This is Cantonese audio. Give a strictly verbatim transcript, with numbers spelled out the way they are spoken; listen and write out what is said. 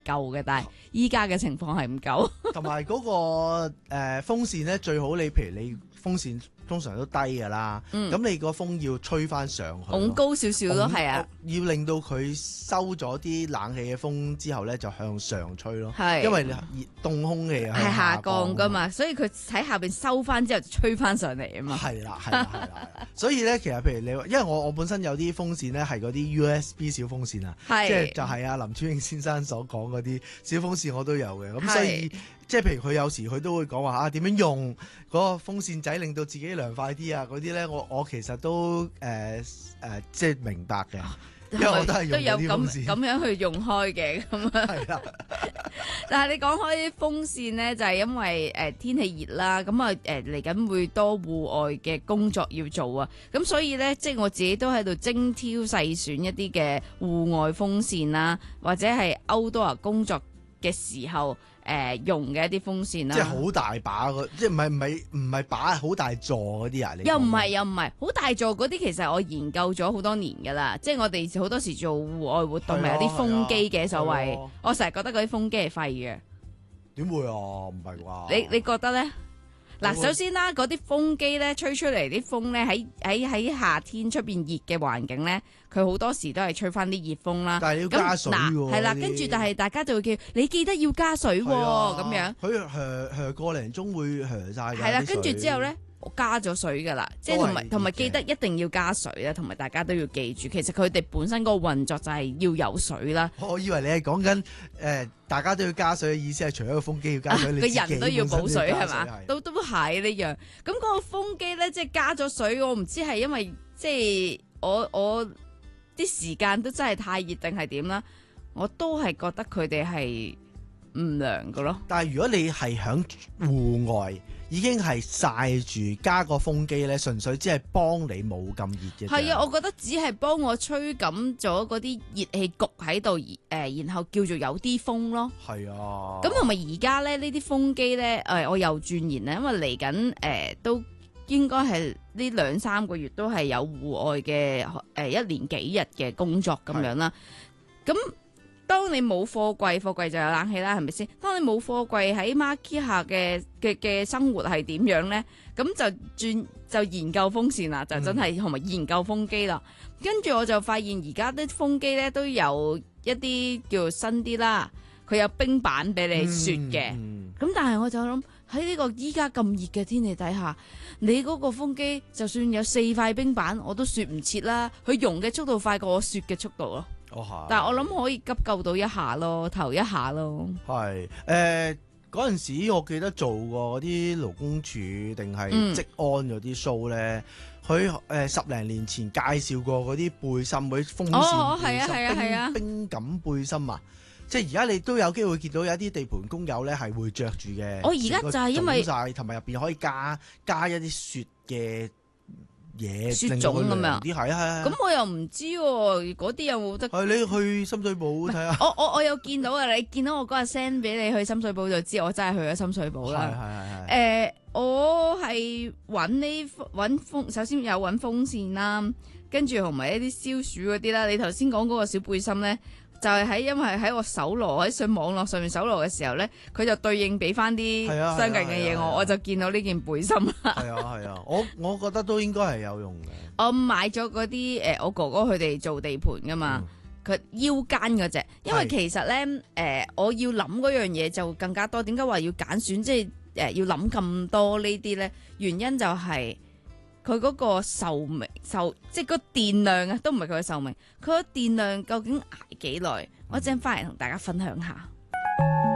夠嘅，但係依家嘅情況係唔夠。 同埋嗰個誒、呃、風扇咧，最好你譬如你風扇通常都低㗎啦，咁、 嗯、 你個風要吹翻上去， 拱高少少咯，係啊， 要令到佢收咗啲冷氣嘅風之後咧，就向上吹咯， 係因為熱凍空氣係係下降噶嘛，所以佢喺下邊收翻之後就吹翻上嚟啊嘛。 係啦，係啦，係啦。所以咧，其實譬如你話，因為我我本身有啲風扇咧係嗰啲 U S B 小風扇啊，即係就係阿林超英先生所講嗰啲小風扇我都有嘅，咁所以即係譬如佢有時佢都會講話啊點樣用嗰個風扇仔令到自己涼快啲啊嗰啲咧，我我其實都誒誒、呃呃、即係明白嘅。因為我都係用啲風扇， 咁咁樣去用開嘅，咁啊。係啦。但係你講開啲風扇咧，就係、是、因為誒、呃、天氣熱啦，咁啊誒嚟緊會多戶外嘅工作要做啊，咁所以咧，即係我自己都喺度精挑細選一啲嘅戶外風扇啦，或者係 outdoor 工作嘅時候。誒、呃、用嘅一啲風扇啦， 即係好大把即係唔係唔係唔係把好大座嗰啲啊？ 又唔係又唔係好大座嗰啲，其實我研究咗好多年㗎啦。即係我哋好多時做戶外活動，咪、啊、有啲風機嘅所謂。啊、我成日覺得嗰啲風機係廢嘅。 點會啊？唔係啩？ 你你覺得咧？嗱，首先啦，嗰啲風機咧吹出嚟啲風咧，喺喺喺夏天出邊熱嘅環境咧，佢好多時都係吹翻啲熱風啦。 但係要加水喎， 係啦，跟住但係大家就會叫你記得要加水喎，咁樣。 佢噓噓個零鐘會噓曬㗎。 係啦，跟住之後咧。我加咗水噶啦，即係同埋同埋記得一定要加水啊，同埋大家都要記住，其實佢哋本身個運作就係要有水啦。 我以為你係講緊誒，大家都要加水嘅意思係除咗個風機要加水， 個、 啊、 人都要補水係嘛？ 是都都係呢樣。咁嗰個風機咧，即係加咗水，我唔知係因為即係我我啲時間都真係太熱定係點啦，我都係覺得佢哋係唔涼噶咯。 但係如果你係響戶外。已經係曬住加個風機咧，純粹只係幫你冇咁熱嘅。 係啊，我覺得只係幫我吹緊咗嗰啲熱氣焗喺度，誒、呃，然後叫做有啲風咯。 係啊。咁同埋而家咧呢啲風機咧，誒、呃，我又鑽研咧，因為嚟緊誒都應該係呢兩三個月都係有戶外嘅誒、呃、一連幾日嘅工作咁樣啦。咁當你冇貨櫃，貨櫃就有冷氣啦，係咪先？當你冇貨櫃喺 market 下嘅嘅嘅生活係點樣咧？咁就轉就研究風扇啦，就真係同埋研究風機啦。跟住我就發現而家啲風機咧都有一啲叫做新啲啦，佢有冰板俾你雪嘅。咁、嗯嗯、但係我就諗喺呢個依家咁熱嘅天氣底下，你嗰個風機就算有四塊冰板，我都雪唔切啦。佢溶嘅速度快過我雪嘅速度咯。 哦、 但係我諗可以急救到一下咯，頭一下咯。 係誒嗰陣時，我記得做過嗰啲勞工處定係職安嗰啲 show 咧，佢誒、呃、十零年前介紹過嗰啲背心，嗰啲風扇背心， 哦係啊係啊係啊， 冰感背心啊，即係而家你都有機會見到有啲地盤工友咧係會着住嘅。 我而家就係因為同埋入邊可以加加一啲雪嘅。嘢雪種咁樣， 啲係啊， 咁我又唔知喎，嗰啲有冇得？ 係你去深水埗睇下。 我我我有見到啊！你見到我嗰日 send 俾你去深水埗就知我真係去咗深水埗啦。係係係。誒、呃，我係揾呢揾風，首先有揾風扇啦，跟住同埋一啲消暑嗰啲啦。你頭先講嗰個小背心咧。就係喺因為喺我搜羅喺上網絡上面搜羅嘅時候咧，佢就對應俾翻啲相近嘅嘢我，我就見到呢件背心啦。係啊係啊，我我覺得都應該係有用嘅。 我買咗嗰啲誒，我哥哥佢哋做地盤噶嘛，佢、嗯、腰間嗰隻，因為其實咧誒、呃，我要諗嗰樣嘢就更加多。點解話要揀選？即係誒要諗咁多呢啲咧？原因就係、是。佢嗰個壽命壽即係個電量啊，都唔係佢嘅壽命，佢個電量究竟捱幾耐？我陣翻嚟同大家分享下。